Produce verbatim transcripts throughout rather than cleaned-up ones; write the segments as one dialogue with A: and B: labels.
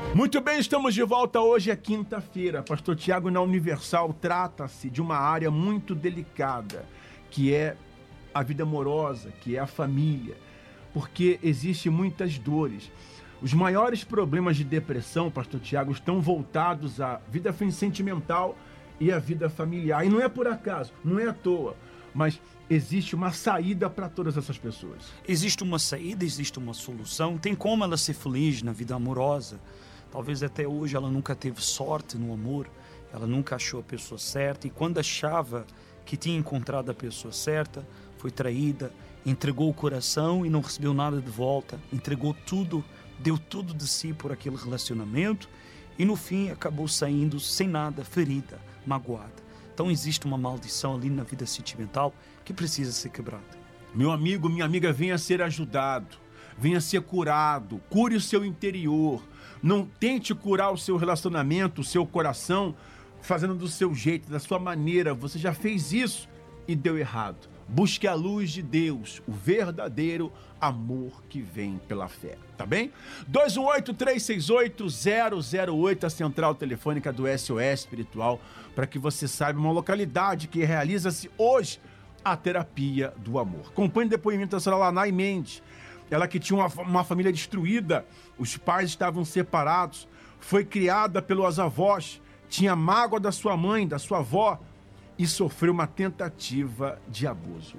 A: Muito bem, estamos de volta. Hoje é quinta-feira. Pastor Tiago, na Universal, trata-se de uma área muito delicada, que é a vida amorosa, que é a família, porque existem muitas dores. Os maiores problemas de depressão, Pastor Tiago, estão voltados à vida sentimental e à vida familiar. E não é por acaso, não é à toa, mas existe uma saída para todas essas pessoas.
B: Existe uma saída, existe uma solução. Tem como ela ser feliz na vida amorosa. Talvez até hoje ela nunca teve sorte no amor, ela nunca achou a pessoa certa, e quando achava que tinha encontrado a pessoa certa, foi traída, entregou o coração e não recebeu nada de volta, entregou tudo, deu tudo de si por aquele relacionamento e no fim acabou saindo sem nada, ferida, magoada. Então existe uma maldição ali na vida sentimental que precisa ser quebrada.
A: Meu amigo, minha amiga, venha ser ajudado, venha ser curado, cure o seu interior. Não tente curar o seu relacionamento, o seu coração, fazendo do seu jeito, da sua maneira. Você já fez isso e deu errado. Busque a luz de Deus, o verdadeiro amor que vem pela fé, tá bem? dois um oito, três seis oito, zero zero oito, a central telefônica do S O S Espiritual, para que você saiba uma localidade que realiza-se hoje a terapia do amor. Acompanhe o depoimento da senhora Lanai Mendes. Ela que tinha uma, uma família destruída, os pais estavam separados, foi criada pelos avós, tinha mágoa da sua mãe, da sua avó e sofreu uma tentativa de abuso.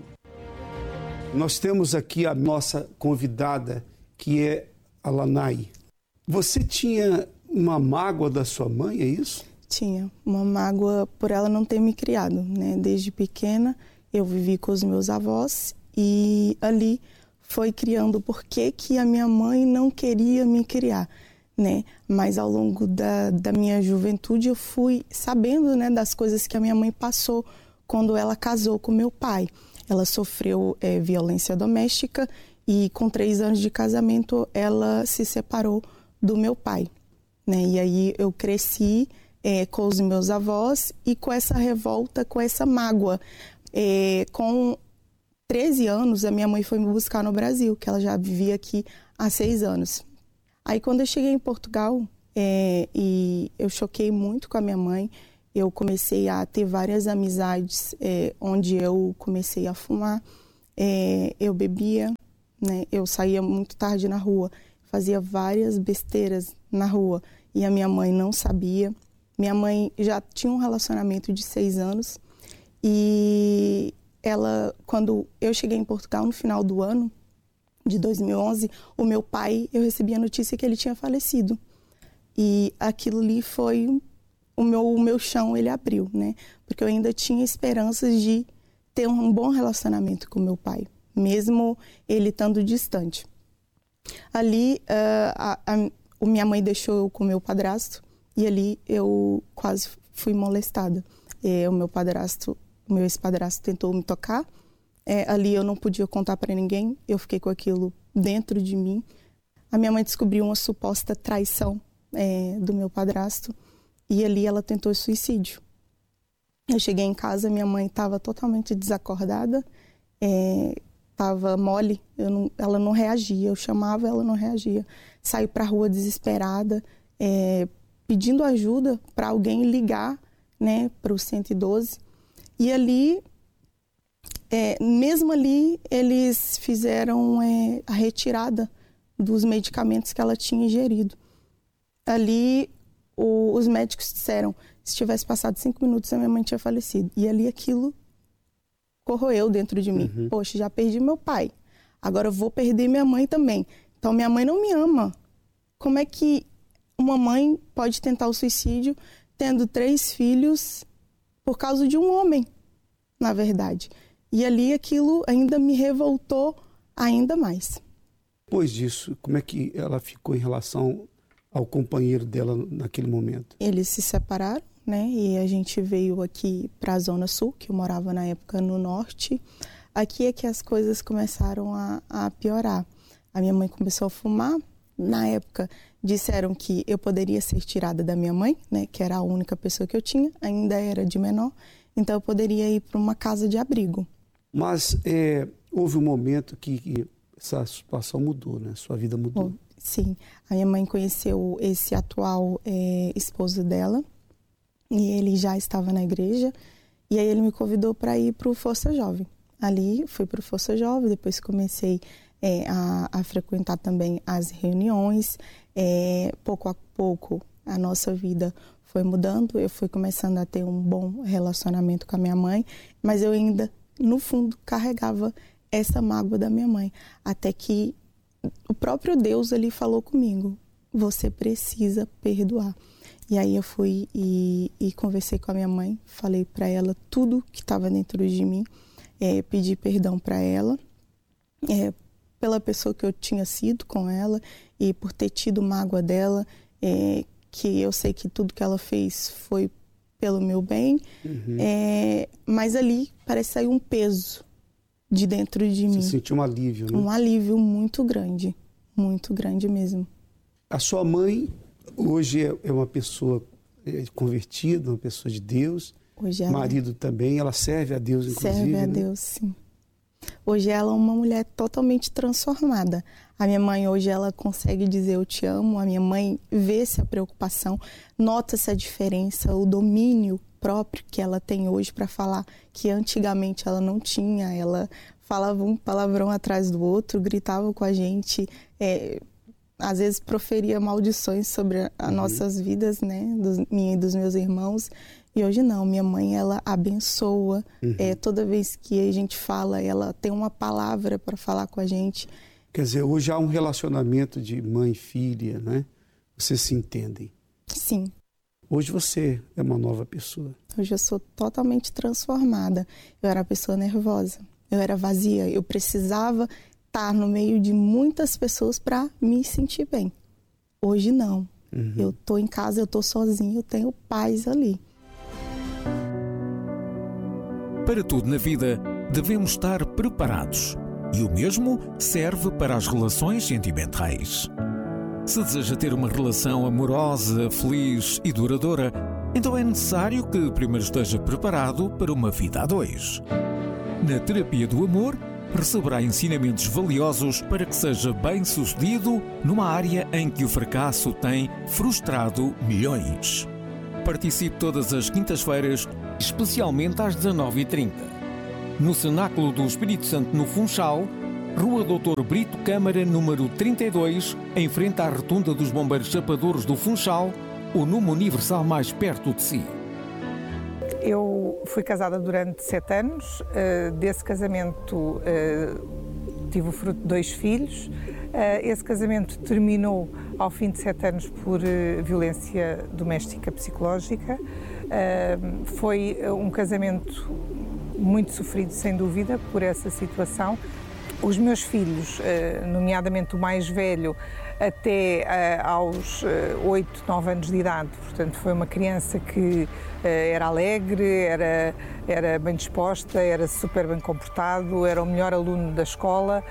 C: Nós temos aqui a nossa convidada, que é a Lanai. Você tinha uma mágoa da sua mãe, é isso?
D: Tinha, uma mágoa por ela não ter me criado, né? Desde pequena eu vivi com os meus avós e ali foi criando por que que a minha mãe não queria me criar, né? Mas ao longo da, da minha juventude eu fui sabendo, né, das coisas que a minha mãe passou quando ela casou com meu pai. Ela sofreu é, violência doméstica e com três anos de casamento ela se separou do meu pai, né? E aí eu cresci é, com os meus avós e com essa revolta, com essa mágoa, é, com treze anos, a minha mãe foi me buscar no Brasil, que ela já vivia aqui há seis anos. Aí, quando eu cheguei em Portugal, é, e eu choquei muito com a minha mãe, eu comecei a ter várias amizades, é, onde eu comecei a fumar, é, eu bebia, né, eu saía muito tarde na rua, fazia várias besteiras na rua, e a minha mãe não sabia. Minha mãe já tinha um relacionamento de seis anos, e ela, quando eu cheguei em Portugal no final do ano de dois mil e onze, o meu pai, eu recebi a notícia que ele tinha falecido. E aquilo ali foi o meu, o meu chão, ele abriu, né? Porque eu ainda tinha esperanças de ter um bom relacionamento com meu pai, mesmo ele estando distante. Ali, uh, a, a, a minha mãe deixou eu com o meu padrasto e ali eu quase fui molestada. É, o meu padrasto O meu ex-padrasto tentou me tocar, é, ali eu não podia contar para ninguém, eu fiquei com aquilo dentro de mim. A minha mãe descobriu uma suposta traição é, do meu padrasto e ali ela tentou suicídio. Eu cheguei em casa, minha mãe estava totalmente desacordada, estava é, mole, eu não, ela não reagia, eu chamava, ela não reagia. Saí para a rua desesperada, é, pedindo ajuda para alguém ligar, né, para o cento e doze. E ali, é, mesmo ali, eles fizeram é, a retirada dos medicamentos que ela tinha ingerido. Ali, o, os médicos disseram, se tivesse passado cinco minutos, a minha mãe tinha falecido. E ali aquilo corroeu dentro de mim. Uhum. Poxa, já perdi meu pai, agora eu vou perder minha mãe também. Então, minha mãe não me ama. Como é que uma mãe pode tentar o suicídio tendo três filhos por causa de um homem, na verdade? E ali aquilo ainda me revoltou ainda mais.
C: Depois disso, como é que ela ficou em relação ao companheiro dela naquele momento?
D: Eles se separaram, né? E a gente veio aqui para a Zona Sul, que eu morava na época no Norte. Aqui é que as coisas começaram a, a piorar. A minha mãe começou a fumar. Na época, disseram que eu poderia ser tirada da minha mãe, né, que era a única pessoa que eu tinha, ainda era de menor, então eu poderia ir para uma casa de abrigo.
C: Mas é, houve um momento que, que essa situação mudou, né? Sua vida mudou.
D: Sim, a minha mãe conheceu esse atual é, esposo dela e ele já estava na igreja e aí ele me convidou para ir para o Força Jovem. Ali fui para o Força Jovem, depois comecei é, a, a frequentar também as reuniões. É, pouco a pouco a nossa vida foi mudando, eu fui começando a ter um bom relacionamento com a minha mãe, mas eu ainda, no fundo, carregava essa mágoa da minha mãe, até que o próprio Deus ali falou comigo, você precisa perdoar. E aí eu fui e, e conversei com a minha mãe, falei para ela tudo que estava dentro de mim, é, pedi perdão para ela, é, pela pessoa que eu tinha sido com ela e por ter tido mágoa dela, é, que eu sei que tudo que ela fez foi pelo meu bem, uhum. é, mas ali parece sair um peso de dentro de mim.
C: Você sentiu um alívio, né? Um
D: alívio muito grande, muito grande mesmo.
C: A sua mãe hoje é uma pessoa convertida, uma pessoa de Deus.
D: Hoje ela...
C: Marido também, ela serve a Deus, inclusive.
D: Serve a
C: né?
D: Deus, sim. Hoje ela é uma mulher totalmente transformada. A minha mãe hoje ela consegue dizer eu te amo. A minha mãe vê essa preocupação, nota essa diferença, o domínio próprio que ela tem hoje para falar que antigamente ela não tinha. Ela falava um palavrão atrás do outro, gritava com a gente, é, às vezes proferia maldições sobre as uhum. nossas vidas, né, dos, minha e dos meus irmãos. E hoje não, minha mãe, ela abençoa, uhum. é, toda vez que a gente fala, ela tem uma palavra para falar com a gente.
C: Quer dizer, hoje há um relacionamento de mãe e filha, né? Vocês se entendem.
D: Sim.
C: Hoje você é uma nova pessoa.
D: Hoje eu sou totalmente transformada. Eu era uma pessoa nervosa, eu era vazia, eu precisava estar no meio de muitas pessoas para me sentir bem. Hoje não. Uhum. Eu estou em casa, eu estou sozinha, eu tenho paz ali.
E: Para tudo na vida, devemos estar preparados. E o mesmo serve para as relações sentimentais. Se deseja ter uma relação amorosa, feliz e duradoura, então é necessário que primeiro esteja preparado para uma vida a dois. Na terapia do amor, receberá ensinamentos valiosos para que seja bem-sucedido numa área em que o fracasso tem frustrado milhões. Participe todas as quintas-feiras, especialmente às dezanove e trinta. No Cenáculo do Espírito Santo, no Funchal, Rua doutor Brito Câmara, número trinta e dois, em frente à Rotunda dos Bombeiros Chapadores do Funchal, o número universal mais perto de si.
F: Eu fui casada durante sete anos. Desse casamento tive o fruto de dois filhos. Esse casamento terminou ao fim de sete anos por violência doméstica psicológica. Foi um casamento muito sofrido, sem dúvida, por essa situação. Os meus filhos, nomeadamente o mais velho, até aos oito, nove anos de idade, portanto foi uma criança que era alegre, era, era bem disposta, era super bem comportado, era o melhor aluno da escola.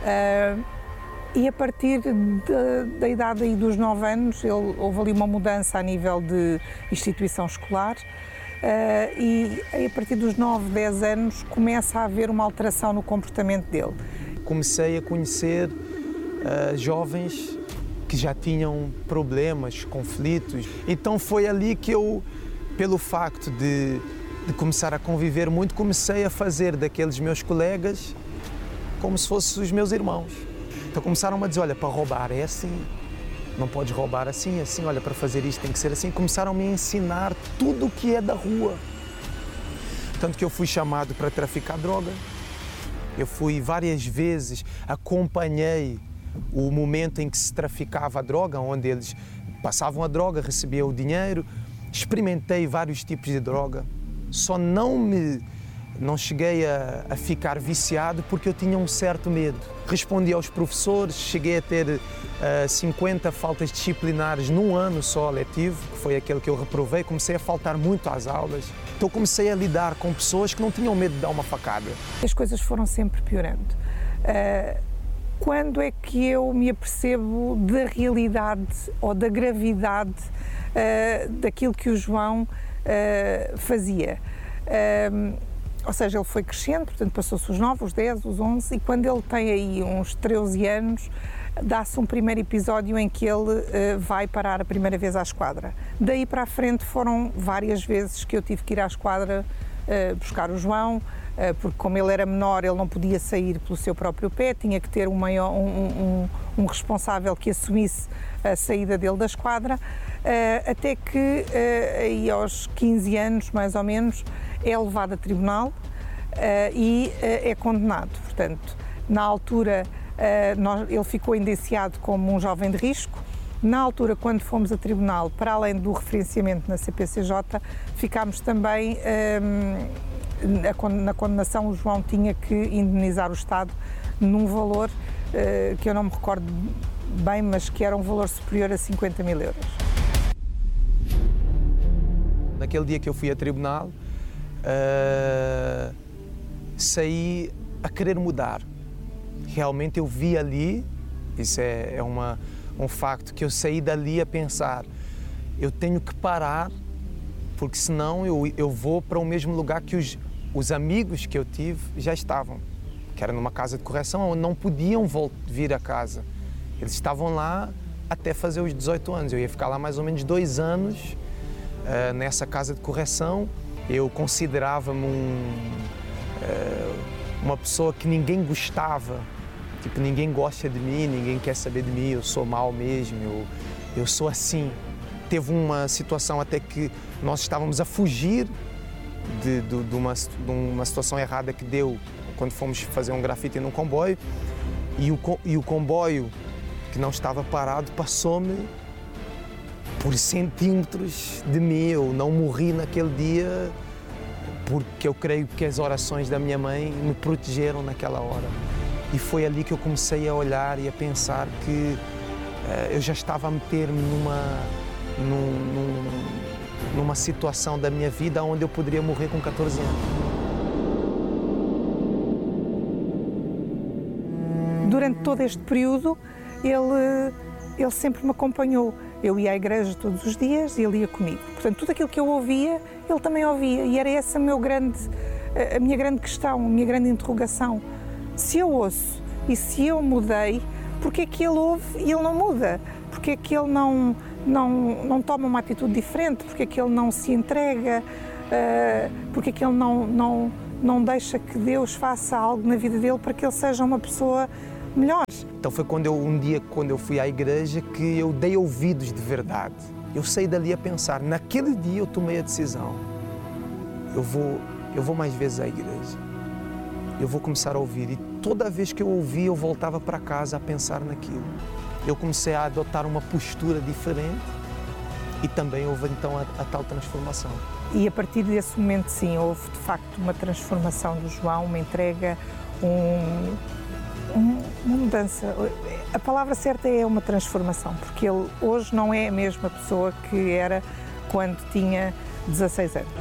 F: E a partir de, da idade aí dos nove anos, ele, houve ali uma mudança a nível de instituição escolar. Uh, e a partir dos nove, dez anos começa a haver uma alteração no comportamento dele.
G: Comecei a conhecer uh, jovens que já tinham problemas, conflitos. Então foi ali que eu, pelo facto de, de começar a conviver muito, comecei a fazer daqueles meus colegas como se fossem os meus irmãos. Então começaram a dizer, olha, para roubar é assim, não podes roubar assim, assim, olha, para fazer isto tem que ser assim. Começaram-me a ensinar tudo o que é da rua. Tanto que eu fui chamado para traficar droga. Eu fui várias vezes, acompanhei o momento em que se traficava a droga, onde eles passavam a droga, recebiam o dinheiro. Experimentei vários tipos de droga. Só não me... não cheguei a, a ficar viciado porque eu tinha um certo medo. Respondi aos professores, cheguei a ter uh, cinquenta faltas disciplinares num ano só letivo, que foi aquele que eu reprovei. Comecei a faltar muito às aulas. Então comecei a lidar com pessoas que não tinham medo de dar uma facada.
F: As coisas foram sempre piorando. Uh, quando é que eu me apercebo da realidade ou da gravidade uh, daquilo que o João uh, fazia? Uh, Ou seja, ele foi crescendo, portanto passou-se os nove, os dez, os onze, e quando ele tem aí uns treze anos, dá-se um primeiro episódio em que ele uh, vai parar a primeira vez à esquadra. Daí para a frente foram várias vezes que eu tive que ir à esquadra uh, buscar o João, uh, porque como ele era menor, ele não podia sair pelo seu próprio pé, tinha que ter um, maior, um, um, um responsável que assumisse a saída dele da esquadra, uh, até que uh, aí aos quinze anos, mais ou menos, é levado a tribunal uh, e uh, é condenado. Portanto, na altura, uh, nós, ele ficou indiciado como um jovem de risco. Na altura, quando fomos a tribunal, para além do referenciamento na C P C J, ficámos também, um, na condenação, o João tinha que indenizar o Estado num valor uh, que eu não me recordo bem, mas que era um valor superior a cinquenta mil euros.
G: Naquele dia que eu fui a tribunal, uh, saí a querer mudar. Realmente eu vi ali, isso é, é uma, um facto, que eu saí dali a pensar, eu tenho que parar, porque senão eu, eu vou para o mesmo lugar que os, os amigos que eu tive já estavam, que era numa casa de correção onde não podiam vir a casa. Eles estavam lá até fazer os dezoito anos, eu ia ficar lá mais ou menos dois anos uh, nessa casa de correção. Eu considerava-me um, uh, uma pessoa que ninguém gostava. Tipo, ninguém gosta de mim, ninguém quer saber de mim, eu sou mau mesmo, eu, eu sou assim. Teve uma situação até que nós estávamos a fugir de, de, de, uma, de uma situação errada que deu quando fomos fazer um grafite num comboio e o, e o comboio, que não estava parado, passou-me por centímetros de mim. Eu não morri naquele dia porque eu creio que as orações da minha mãe me protegeram naquela hora. E foi ali que eu comecei a olhar e a pensar que uh, eu já estava a meter-me numa, num, num, numa situação da minha vida onde eu poderia morrer com catorze anos.
F: Durante todo este período, ele, ele sempre me acompanhou. Eu ia à igreja todos os dias e ele ia comigo. Portanto, tudo aquilo que eu ouvia, ele também ouvia. E era essa a, meu grande, a minha grande questão, a minha grande interrogação. Se eu ouço e se eu mudei, porque é que ele ouve e ele não muda? Porque é que ele não, não, não toma uma atitude diferente? Porque é que ele não se entrega? Uh, porque é que ele não, não, não deixa que Deus faça algo na vida dele para que ele seja uma pessoa melhor?
G: Então foi quando eu, um dia, quando eu fui à igreja, que eu dei ouvidos de verdade. Eu saí dali a pensar, naquele dia eu tomei a decisão. Eu vou, eu vou mais vezes à igreja. Eu vou começar a ouvir. E toda vez que eu ouvia, eu voltava para casa a pensar naquilo. Eu comecei a adotar uma postura diferente e também houve então a, a tal transformação.
F: E a partir desse momento, sim, houve de facto uma transformação do João, uma entrega, um... uma mudança. A palavra certa é uma transformação, porque ele hoje não é a mesma pessoa que era quando tinha dezasseis anos.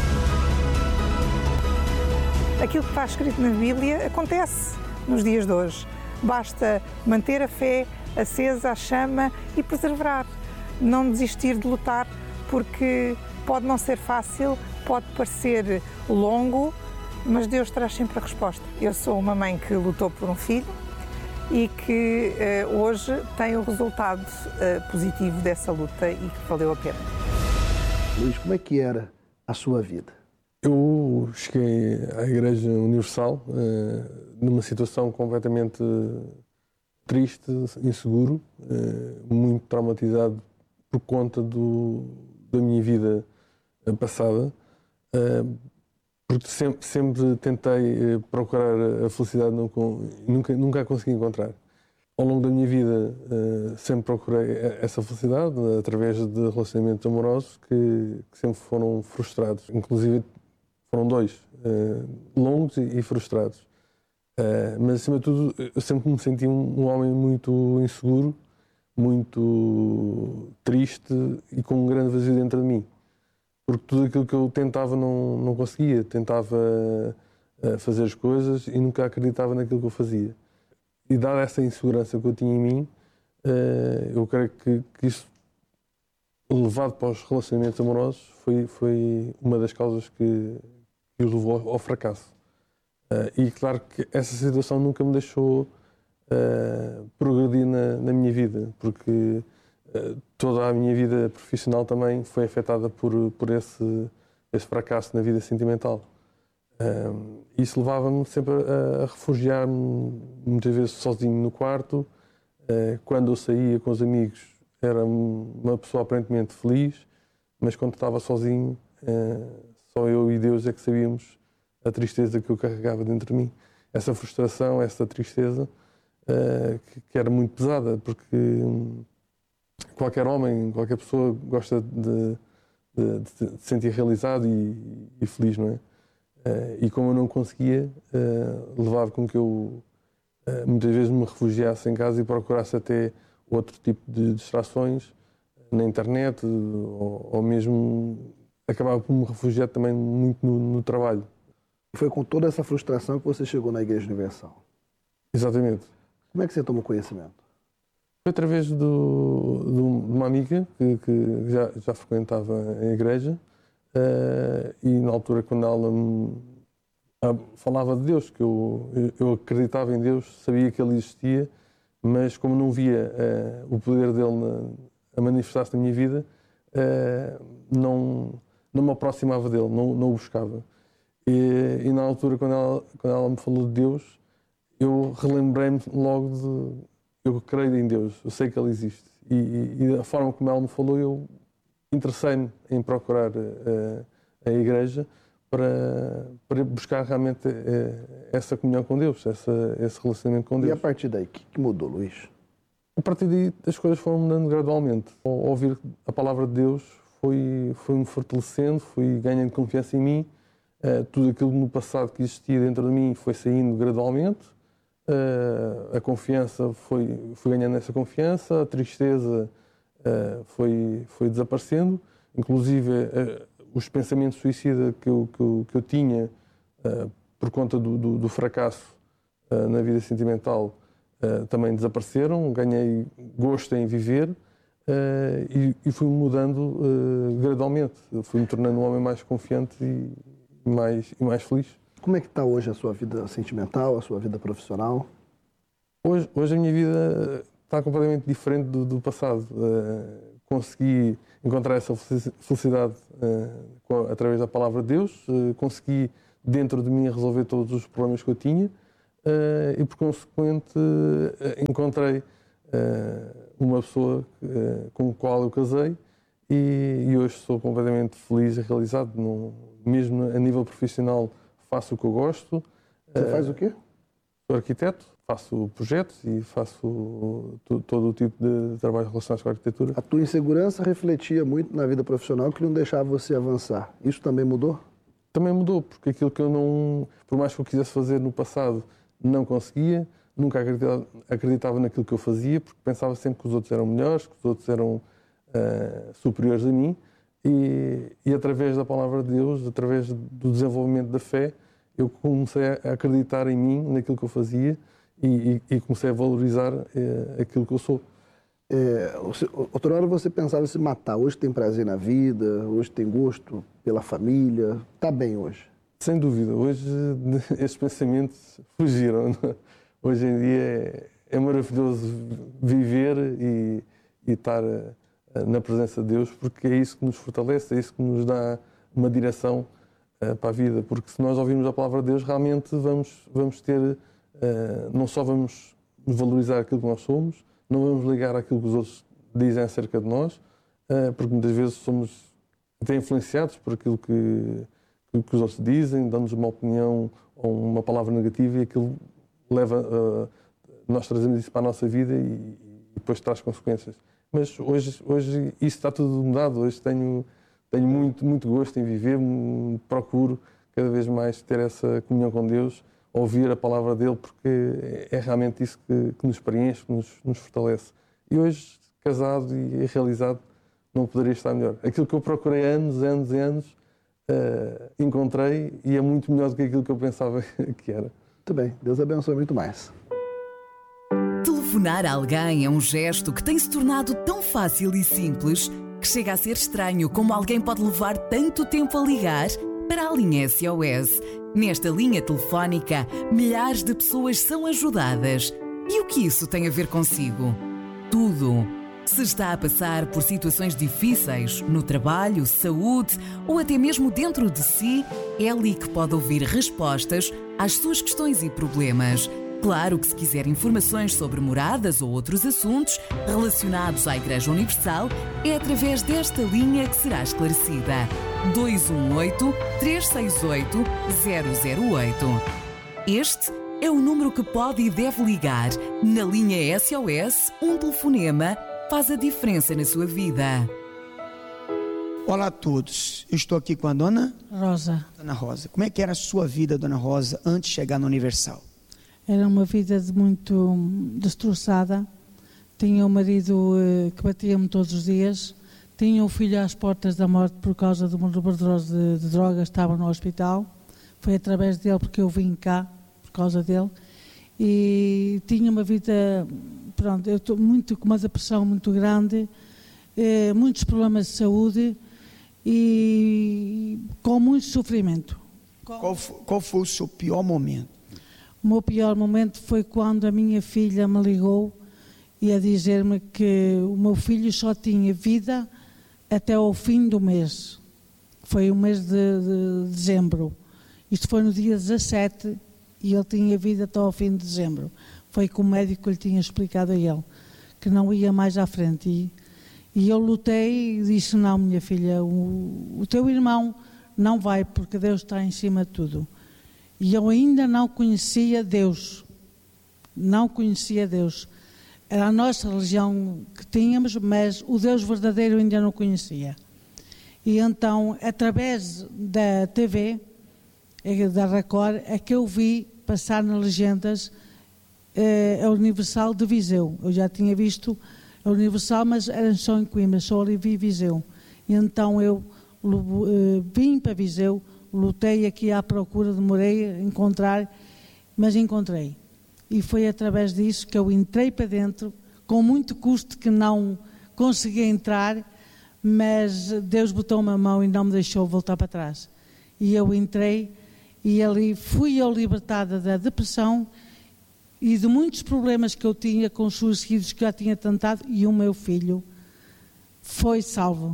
F: Aquilo que está escrito na Bíblia acontece nos dias de hoje. Basta manter a fé acesa, a chama e perseverar. Não desistir de lutar, porque pode não ser fácil, pode parecer longo, mas Deus traz sempre a resposta. Eu sou uma mãe que lutou por um filho e que uh, hoje tem o resultado uh, positivo dessa luta e que valeu a pena.
H: Luís, como é que era a sua vida?
I: Eu cheguei à Igreja Universal uh, numa situação completamente triste, inseguro, uh, muito traumatizado por conta do, da minha vida passada. Uh, Porque sempre, sempre tentei procurar a felicidade, nunca, nunca a consegui encontrar. Ao longo da minha vida sempre procurei essa felicidade através de relacionamentos amorosos que, que sempre foram frustrados. Inclusive foram dois, longos e frustrados. Mas acima de tudo eu sempre me senti um, um homem muito inseguro, muito triste e com um grande vazio dentro de mim. Porque tudo aquilo que eu tentava não, não conseguia. Tentava uh, fazer as coisas e nunca acreditava naquilo que eu fazia. E dada essa insegurança que eu tinha em mim, uh, eu creio que, que isso, levado para os relacionamentos amorosos, foi, foi uma das causas que, que os levou ao, ao fracasso. Uh, e claro que essa situação nunca me deixou uh, progredir na, na minha vida, porque uh, toda a minha vida profissional também foi afetada por, por esse, esse fracasso na vida sentimental. Uh, isso levava-me sempre a, a refugiar-me, muitas vezes sozinho no quarto. Uh, quando eu saía com os amigos, era uma pessoa aparentemente feliz, mas quando estava sozinho, uh, só eu e Deus é que sabíamos a tristeza que eu carregava dentro de mim. Essa frustração, essa tristeza, uh, que, que era muito pesada, porque um, qualquer homem, qualquer pessoa gosta de, de, de se sentir realizado e, e feliz, não é? Uh, e como eu não conseguia, uh, levava com que eu uh, muitas vezes me refugiasse em casa e procurasse até outro tipo de distrações na internet, ou, ou mesmo acabava por me refugiar também muito no, no trabalho.
H: Foi com toda essa frustração que você chegou na Igreja Universal.
I: Exatamente.
H: Como é que você tomou conhecimento?
I: Foi através do, de uma amiga que, que já, já frequentava a igreja, uh, e na altura quando ela me, uh, falava de Deus, que eu, eu acreditava em Deus, sabia que Ele existia, mas como não via uh, o poder dele na, a manifestar-se na minha vida, uh, não, não me aproximava dele, não, não o buscava. E, e na altura, quando ela, quando ela me falou de Deus, eu relembrei-me logo de... Eu creio em Deus, eu sei que Ele existe. E, e, e da forma como ela me falou, eu interessei-me em procurar uh, a igreja para, para buscar realmente uh, essa comunhão com Deus, essa, esse relacionamento com Deus.
H: E a partir daí, o que, que mudou, Luís?
I: A partir daí, as coisas foram mudando gradualmente. Ao ouvir a palavra de Deus, foi, foi-me fortalecendo, fui ganhando confiança em mim. Uh, tudo aquilo no passado que existia dentro de mim foi saindo gradualmente. Uh, a confiança foi, foi ganhando essa confiança, a tristeza uh, foi, foi desaparecendo, inclusive uh, os pensamentos suicida que eu, que eu, que eu tinha uh, por conta do, do, do fracasso uh, na vida sentimental uh, também desapareceram, ganhei gosto em viver uh, e, e fui mudando uh, gradualmente, fui me tornando um homem mais confiante e mais, e mais feliz.
H: Como é que está hoje a sua vida sentimental, a sua vida profissional?
I: Hoje, hoje a minha vida está completamente diferente do, do passado. Uh, consegui encontrar essa felicidade uh, com, através da palavra de Deus, uh, consegui dentro de mim resolver todos os problemas que eu tinha uh, e, por consequente, uh, encontrei uh, uma pessoa uh, com a qual eu casei e, e hoje sou completamente feliz e realizado, no, mesmo a nível profissional. Faço o que eu gosto.
H: Você faz o quê?
I: Sou arquiteto, faço projetos e faço todo o tipo de trabalho relacionado com a arquitetura.
H: A tua insegurança refletia muito na vida profissional que não deixava você avançar. Isso também mudou?
I: Também mudou, porque aquilo que eu não... Por mais que eu quisesse fazer no passado, não conseguia. Nunca acreditava, acreditava naquilo que eu fazia, porque pensava sempre que os outros eram melhores, que os outros eram uh, superiores a mim. E, e através da palavra de Deus, através do desenvolvimento da fé, eu comecei a acreditar em mim, naquilo que eu fazia e, e, e comecei a valorizar é, aquilo que eu sou.
H: É, outra hora você pensava em se matar, hoje tem prazer na vida, hoje tem gosto pela família, está bem hoje?
I: Sem dúvida, hoje esses pensamentos fugiram. Hoje em dia é, é maravilhoso viver e, e estar na presença de Deus, porque é isso que nos fortalece, é isso que nos dá uma direção uh, para a vida, porque se nós ouvirmos a palavra de Deus, realmente vamos, vamos ter, uh, não só vamos valorizar aquilo que nós somos, não vamos ligar àquilo que os outros dizem acerca de nós, uh, porque muitas vezes somos até influenciados por aquilo que, que, que os outros dizem, damos uma opinião ou uma palavra negativa e aquilo leva, uh, nós trazemos isso para a nossa vida e, e depois traz consequências. Mas hoje, hoje isso está tudo mudado. Hoje tenho, tenho muito, muito gosto em viver, procuro cada vez mais ter essa comunhão com Deus, ouvir a palavra dele, porque é realmente isso que, que nos preenche, que nos, nos fortalece. E hoje, casado e realizado, não poderia estar melhor. Aquilo que eu procurei anos, anos e anos, uh, encontrei e é muito melhor do que aquilo que eu pensava que era.
H: Muito bem. Deus abençoe muito mais.
J: Telefonar a alguém é um gesto que tem se tornado tão fácil e simples que chega a ser estranho como alguém pode levar tanto tempo a ligar para a linha S O S. Nesta linha telefónica, milhares de pessoas são ajudadas. E o que isso tem a ver consigo? Tudo. Se está a passar por situações difíceis no trabalho, saúde ou até mesmo dentro de si, é ali que pode ouvir respostas às suas questões e problemas. Claro que se quiser informações sobre moradas ou outros assuntos relacionados à Igreja Universal, é através desta linha que será esclarecida. dois um oito, três seis oito, zero zero oito. Este é o número que pode e deve ligar. Na linha S O S, um telefonema faz a diferença na sua vida.
K: Olá a todos, eu estou aqui com a dona
L: Rosa.
K: Dona Rosa, como é que era a sua vida, dona Rosa, antes de chegar no Universal?
L: Era uma vida de muito destroçada. Tinha um marido eh, que batia-me todos os dias. Tinha um filho às portas da morte por causa de uma overdose de, de drogas, estava no hospital. Foi através dele porque eu vim cá, por causa dele. E tinha uma vida, pronto, eu estou muito com uma depressão muito grande, eh, muitos problemas de saúde e com muito sofrimento.
K: Qual, qual foi o seu pior momento?
L: O meu pior momento foi quando a minha filha me ligou e a dizer-me que o meu filho só tinha vida até ao fim do mês. Foi o mês de, de dezembro. Isto foi no dia dezassete e ele tinha vida até ao fim de dezembro. Foi que o médico lhe tinha explicado a ele que não ia mais à frente. E, e eu lutei e disse, não, minha filha, o, o teu irmão não vai porque Deus está em cima de tudo. E eu ainda não conhecia Deus. Não conhecia Deus. Era a nossa religião que tínhamos, mas o Deus verdadeiro ainda não conhecia. E então, através da T V, da Record, é que eu vi passar nas legendas eh, a Universal de Viseu. Eu já tinha visto a Universal, mas era só em Coimbra, só ali vi Viseu. E então eu eh, vim para Viseu, lutei aqui à procura, demorei a encontrar, mas encontrei. E foi através disso que eu entrei para dentro, com muito custo que não consegui entrar, mas Deus botou-me a mão e não me deixou voltar para trás. E eu entrei e ali fui eu libertada da depressão e de muitos problemas que eu tinha com os suicídios que eu já tinha tentado, e o meu filho foi salvo.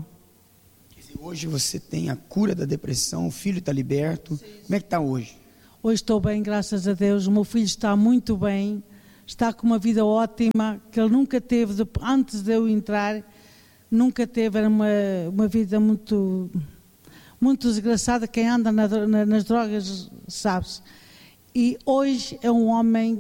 K: Hoje você tem a cura da depressão, o filho está liberto. Sim. Como é que está hoje?
L: Hoje estou bem, graças a Deus. O meu filho está muito bem, está com uma vida ótima, que ele nunca teve, antes de eu entrar, nunca teve, era uma, uma vida muito, muito desgraçada. Quem anda na, na, nas drogas sabe-se. E hoje é um homem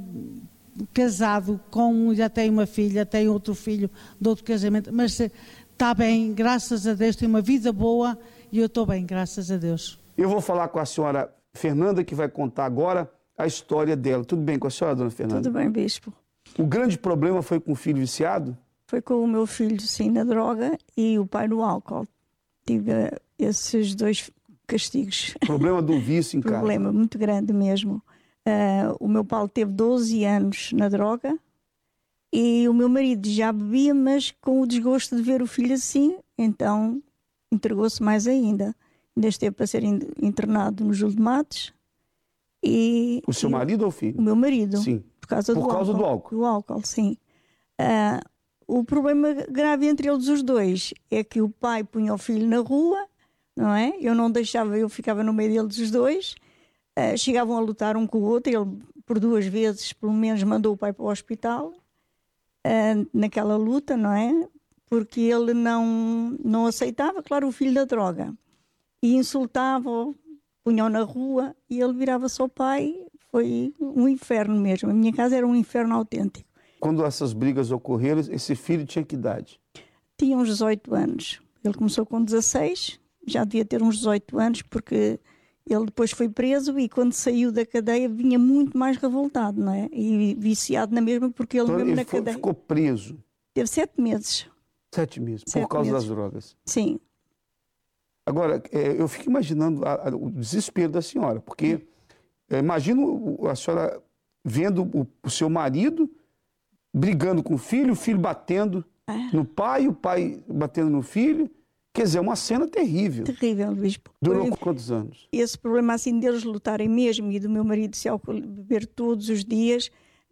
L: casado, com, já tem uma filha, tem outro filho de outro casamento, mas está bem, graças a Deus, tem uma vida boa e eu estou bem, graças a Deus.
C: Eu vou falar com a senhora Fernanda, que vai contar agora a história dela. Tudo bem com a senhora, dona Fernanda?
M: Tudo bem, bispo.
C: O grande problema foi com o filho viciado?
M: Foi com o meu filho, sim, na droga e o pai no álcool. Tive esses dois castigos.
C: Problema do vício em casa.
M: Problema muito grande mesmo. Uh, o meu pai teve doze anos na droga. E o meu marido já bebia, mas com o desgosto de ver o filho assim, então entregou-se mais ainda. Ainda esteve para ser internado no Júlio de Matos. E,
C: o seu
M: e
C: marido ou o filho?
M: O meu marido.
C: Sim.
M: Por causa,
C: por
M: do,
C: causa
M: álcool,
C: do álcool.
M: Do álcool, sim. Uh, o problema grave entre eles os dois é que o pai punha o filho na rua, não é? Eu não deixava, eu ficava no meio deles os dois. Uh, chegavam a lutar um com o outro. Ele, por duas vezes, pelo menos, mandou o pai para o hospital. Uh, naquela luta, não é? Porque ele não, não aceitava, claro, o filho da droga. E insultava-o, punham na rua e ele virava-se ao pai. Foi um inferno mesmo. A minha casa era um inferno autêntico.
C: Quando essas brigas ocorreram, esse filho tinha que idade?
M: Tinha uns dezoito anos. Ele começou com dezasseis, já devia ter uns dezoito anos, porque ele depois foi preso e quando saiu da cadeia vinha muito mais revoltado, não é? E viciado na mesma, porque ele
C: então,
M: mesmo
C: ele
M: na
C: foi,
M: cadeia...
C: ficou preso?
M: Teve sete meses.
C: Sete meses,
M: sete
C: por causa
M: meses.
C: das drogas?
M: Sim.
C: Agora, é, eu fico imaginando a, a, o desespero da senhora, porque é, imagino a senhora vendo o, o seu marido brigando com o filho, o filho batendo é. no pai, o pai batendo no filho. Quer dizer, é uma cena terrível.
M: Terrível, bispo.
C: Durou
M: Foi
C: quantos anos?
M: Esse problema assim deles lutarem mesmo e do meu marido se beber todos os dias,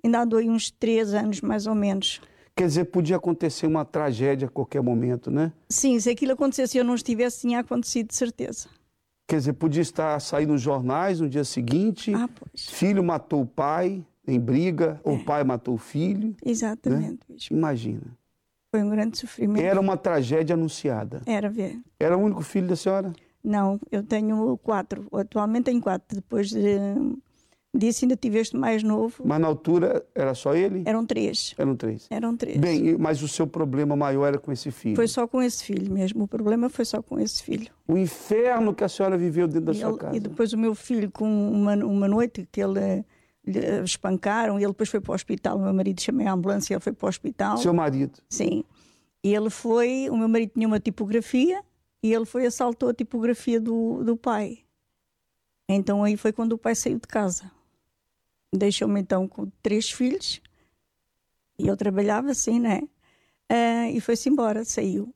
M: Ainda andou aí uns três anos, mais ou menos.
C: Quer dizer, podia acontecer uma tragédia a qualquer momento, né?
M: Sim, se aquilo acontecesse e eu não estivesse, tinha acontecido de certeza.
C: Quer dizer, podia estar saindo nos jornais no dia seguinte,
M: ah, pois.
C: filho matou o pai em briga, é. ou o pai matou o filho.
M: Exatamente.
C: Né? Imagina.
M: Foi um grande sofrimento.
C: Era uma tragédia anunciada.
M: Era, ver.
C: Era o único filho da senhora?
M: Não, eu tenho quatro. Atualmente tenho quatro. Depois de, disso ainda tive este mais novo.
C: Mas na altura era só ele?
M: Eram três.
C: Eram três.
M: Eram três.
C: Bem, mas o seu problema maior era com esse filho?
M: Foi só com esse filho mesmo. O problema foi só com esse filho.
C: O inferno que a senhora viveu dentro da
M: e
C: sua
M: ele,
C: casa.
M: E depois o meu filho, com uma, uma noite que ele lhe espancaram, e ele depois foi para o hospital. O meu marido chamou a ambulância e ele foi para o hospital.
C: Seu marido?
M: Sim. E ele foi, o meu marido tinha uma tipografia e ele foi e assaltou a tipografia do, do pai. Então aí foi quando o pai saiu de casa. Deixou-me então com três filhos e eu trabalhava assim, né? Uh, e foi-se embora, saiu.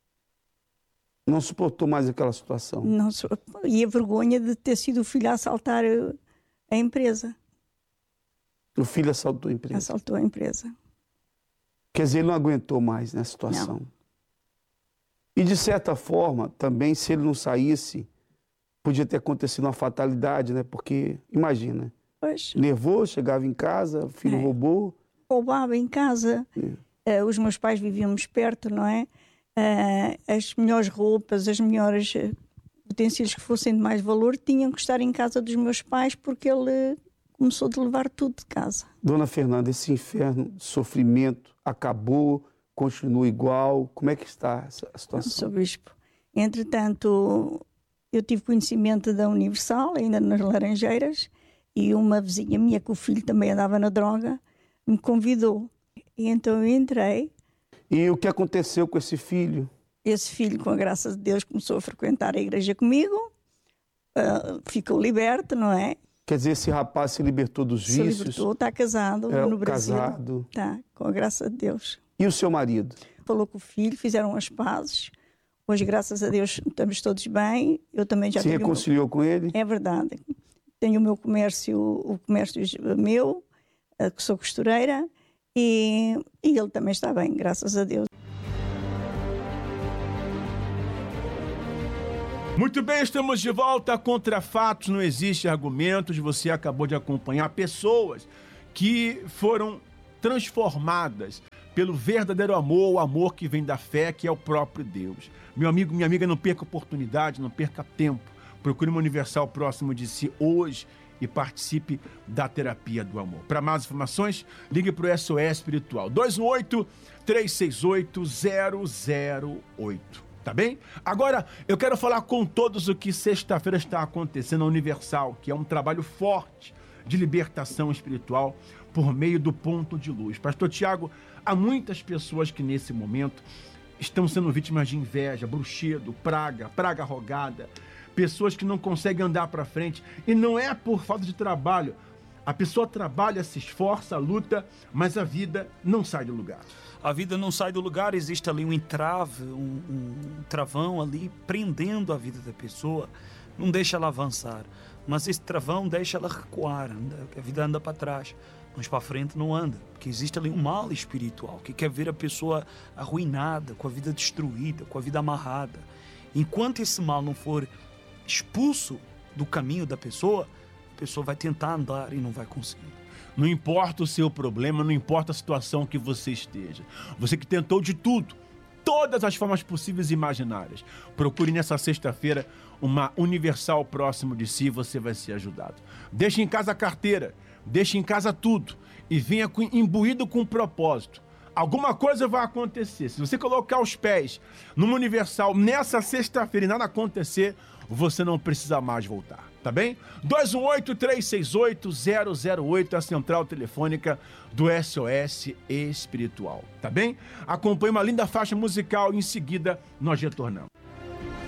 C: Não suportou mais aquela situação?
M: Não, e a vergonha de ter sido o filho a assaltar a empresa.
C: O filho assaltou a empresa?
M: Assaltou a empresa.
C: Quer dizer, ele não aguentou mais nessa situação. Não. E, de certa forma, também, se ele não saísse, podia ter acontecido uma fatalidade, né? Porque, imagina,
M: pois.
C: Levou, chegava em casa, o filho é. roubou.
M: Roubava em casa. É. Uh, os meus pais vivíamos perto, não é? Uh, as melhores roupas, as melhores utensílios que fossem de mais valor tinham que estar em casa dos meus pais, porque ele começou a levar tudo de casa.
C: Dona Fernanda, esse inferno de sofrimento acabou, continua igual? Como é que está a situação?
M: Sou bispo. Entretanto, eu tive conhecimento da Universal, ainda nas Laranjeiras, e uma vizinha minha, que o filho também andava na droga, me convidou. E então eu entrei.
C: E o que aconteceu com esse filho?
M: Esse filho, com a graça de Deus, começou a frequentar a igreja comigo, uh, ficou liberto, não é?
C: Quer dizer, esse rapaz se libertou dos
M: se
C: vícios?
M: Se libertou, está casado
C: é,
M: no Brasil.
C: Casado.
M: Está, com a graça de Deus.
C: E o seu marido?
M: Falou com o filho, fizeram as pazes. Hoje, graças a Deus, estamos todos bem. Eu também já
C: se reconciliou meu... com ele?
M: É verdade. Tenho o meu comércio, o comércio meu, que sou costureira, e, e ele também está bem, graças a Deus.
A: Muito bem, estamos de volta. Contra fatos não existe argumentos. Você acabou de acompanhar pessoas que foram transformadas pelo verdadeiro amor, o amor que vem da fé, que é o próprio Deus. Meu amigo, minha amiga, não perca oportunidade, não perca tempo. Procure uma Universal próximo de si hoje e participe da terapia do amor. Para mais informações, ligue para o S O S Espiritual. dois um oito, três seis oito, zero zero oito. Tá bem? Agora, eu quero falar com todos o que sexta-feira está acontecendo na Universal, que é um trabalho forte de libertação espiritual por meio do ponto de luz. Pastor Tiago, há muitas pessoas que nesse momento estão sendo vítimas de inveja, bruxedo, praga, praga rogada, pessoas que não conseguem andar para frente, e não é por falta de trabalho. A pessoa trabalha, se esforça, luta, mas a vida não sai do lugar.
B: A vida não sai do lugar, existe ali um entrave, um, um travão ali prendendo a vida da pessoa, não deixa ela avançar, mas esse travão deixa ela recuar, anda, a vida anda para trás, mas para frente não anda, porque existe ali um mal espiritual que quer ver a pessoa arruinada, com a vida destruída, com a vida amarrada. Enquanto esse mal não for expulso do caminho da pessoa, a pessoa vai tentar andar e não vai conseguir.
A: Não importa o seu problema, não importa a situação que você esteja. Você que tentou de tudo, todas as formas possíveis e imaginárias. Procure nessa sexta-feira uma Universal próximo de si, você vai ser ajudado. Deixe em casa a carteira, deixe em casa tudo e venha imbuído com um propósito. Alguma coisa vai acontecer. Se você colocar os pés numa Universal nessa sexta-feira e nada acontecer, você não precisa mais voltar, tá bem? dois um oito, três seis oito, zero zero oito é a central telefônica do S O S Espiritual, tá bem? Acompanhe uma linda faixa musical e em seguida nós retornamos.